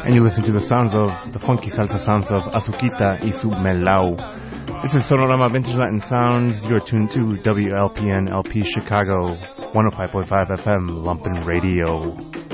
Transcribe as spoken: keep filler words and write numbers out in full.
and you listen to the sounds of, the funky salsa sounds of Azuquita y su Melao. This is Sonorama Vintage Latin Sounds. You're tuned to W L P N L P Chicago, one oh five point five F M, Lumpin' Radio.